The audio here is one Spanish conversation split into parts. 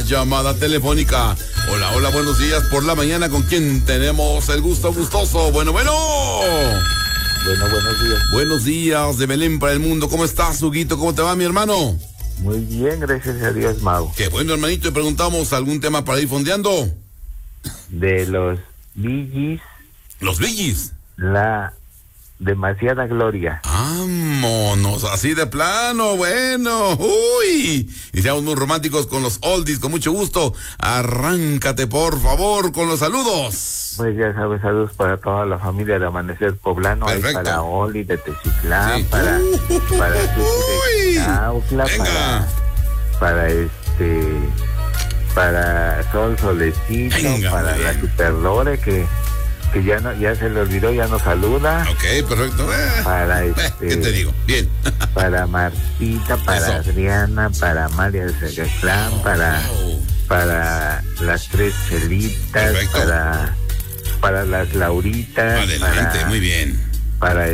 llamada telefónica. Hola, hola, buenos días por la mañana. ¿Con quién tenemos el gusto gustoso? Bueno. Bueno, buenos días. Buenos días de Belén para el mundo. ¿Cómo estás, Huguito? ¿Cómo te va, mi hermano? Muy bien, gracias a Dios, Mau. Qué bueno, hermanito. Y preguntamos algún tema para ir fondeando. De los Bee Gees, Los Bee Gees. la demasiada gloria. Vámonos, así de plano, bueno, uy, y seamos muy románticos con los oldies, con mucho gusto. Arráncate, por favor, con los saludos. Pues ya sabes, saludos para toda la familia de Amanecer Poblano, ahí para Oli de Teciutlán, sí. para Susi de Autla, para Sol Solecito, venga, para la Super Lore que ya se le olvidó, ya nos saluda. Ok, perfecto. Para ¿qué te digo? Bien. Para Martita, para Eso. Adriana, para María de Segaslán, para las tres Chelitas, Perfecto. para las Lauritas, Adelante, muy bien. para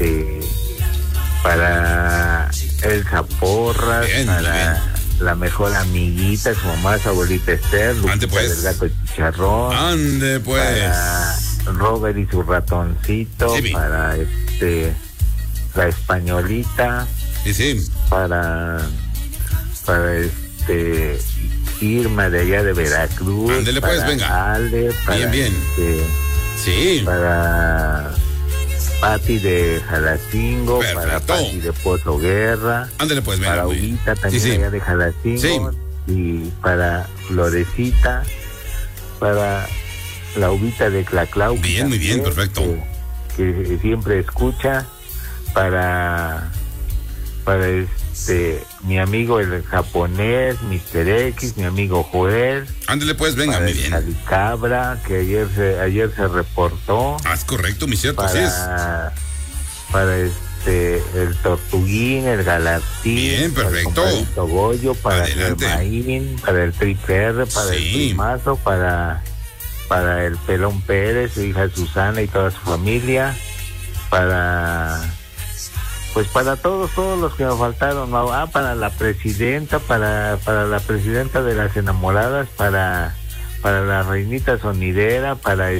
Elsa Porras, Bien, para la mejor amiguita, su mamá, su abuelita Esther, Ande, pues. del gato Chicharrón. Ande, pues. Para Robert y su ratoncito, Sí, para la españolita, sí. para Irma de allá de Veracruz. Ándele, pues, para venga. Ale, para Bien. Sí. para Pati de Jalacingo, Perfecto. para Pati de Pozo Guerra, Ándele, pues, venga. para muy bien. Ubita también allá de Jalacingo, y para Florecita, para la Ubita de Claclau. Bien, muy bien, perfecto. Que siempre escucha, para mi amigo el japonés, Mr. X, mi amigo Joel. Ándele, pues, venga, para muy bien. Cabra, que ayer se reportó. Ah, es correcto, mi cierto, así es. Para el Tortuguín, el Galatín. Bien, perfecto. Para el compadrito Goyo, para Adelante. el Maín, para el Triple R, para el Primazo, para el Pelón Pérez, su hija Susana y toda su familia, para todos los que me faltaron, para la presidenta, para la presidenta de las enamoradas, para la reinita sonidera, para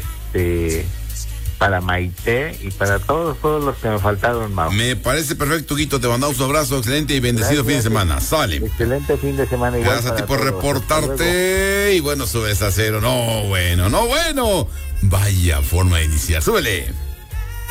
Maite y para todos los que me faltaron, Mau. Me parece perfecto, Guito, te mandamos un abrazo, excelente y bendecido fin de semana. Sale. Excelente fin de semana. Igual. Gracias a ti por todos. reportarte. Y bueno, subes a cero. No, bueno. Vaya forma de iniciar. Súbele.